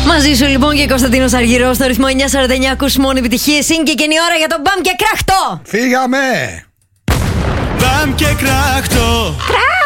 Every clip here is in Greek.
Μαζί σου λοιπόν και Κωνσταντίνος Αργυρός στο ρυθμό 949. Ακούς μόνο επιτυχίες. Είναι και η ώρα για το μπαμ και κράχτο. Φύγαμε! Μπαμ και κράχτο.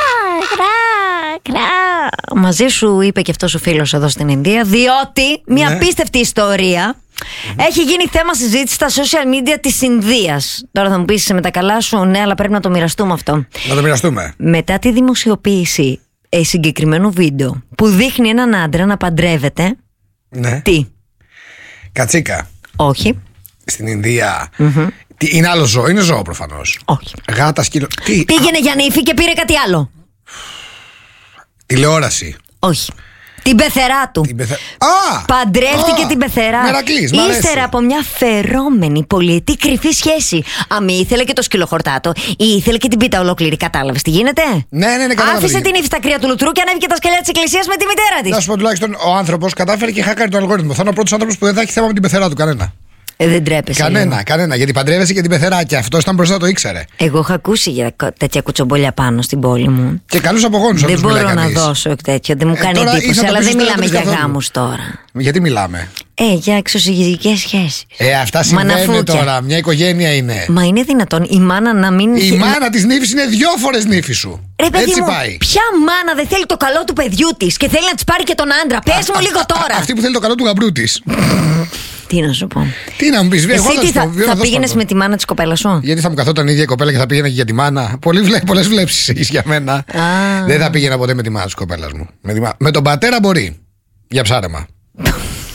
Μαζί σου είπε και αυτός ο φίλος εδώ στην Ινδία, διότι μια απίστευτη ιστορία έχει γίνει θέμα συζήτηση στα social media της Ινδίας. Τώρα θα μου πεις με τα καλά σου, ναι, αλλά πρέπει να το μοιραστούμε αυτό. Να το μοιραστούμε. Μετά τη δημοσιοποίηση συγκεκριμένου βίντεο που δείχνει έναν άντρα να παντρεύεται. Ναι. Τι? Κατσίκα. Όχι. Στην Ινδία. Τι, είναι άλλο ζώο, είναι ζώο προφανώς. Όχι. Γάτα, σκύλο. Τι? Πήγαινε για νύφη και πήρε κάτι άλλο. Τηλεόραση. Όχι. Την πεθερά του. Παντρεύτηκε την πεθερά. Μερακλής, ύστερα από μια φερόμενη πολυετή κρυφή σχέση. Αμή ήθελε και το σκυλοχορτάτο ή ήθελε και την πίτα ολόκληρη. Κατάλαβες τι γίνεται? Ναι, κατάλαβα. Άφησε την ύφη στα κρύα του λουτρού και ανέβηκε τα σκαλιά της εκκλησίας με τη μητέρα της. Να σου πω, τουλάχιστον ο άνθρωπος κατάφερε και χάκαρε τον αλγόριθμο. Θα είναι ο πρώτος άνθρωπος που δεν θα έχει θέμα με την πεθερά του κανένα. Δεν τρέπεσαι. Κανένα. Γιατί παντρεύεσαι και την πεθερά και αυτό ήταν μπροστά, το ήξερε. Εγώ είχα ακούσει για τέτοια κουτσομπολιά πάνω στην πόλη μου. Και καλούς απογόνους. Δεν μπορώ να δώσω τέτοιο. Δεν μου κάνει εντύπωση. Αλλά δεν μιλάμε για γάμους τώρα. Γιατί μιλάμε? Για εξωσυγητικές σχέσεις. Αυτά συμβαίνουν τώρα. Μια οικογένεια είναι. Μα είναι δυνατόν η μάνα να μην. Η μάνα της νύφης είναι 2 φορές νύφη σου. Ρε παιδί έτσι μου, πάει. ποια μάνα δεν θέλει το καλό του παιδιού της και θέλει να της πάρει και τον άντρα? Πες μου λίγο τώρα. Αυτή που θέλει το καλό του γαμπρού της. Τι να σου πω. Τι να μου πεις, εσύ τι θα πήγαινες με τη μάνα της κοπέλας σου? Γιατί θα μου καθόταν η ίδια η κοπέλα και θα πήγαινα και για τη μάνα? Πολλές βλέψεις έχεις για μένα. Δεν θα πήγαινα ποτέ με τη μάνα της κοπέλας μου. Με τον πατέρα μπορεί. Για ψάρεμα.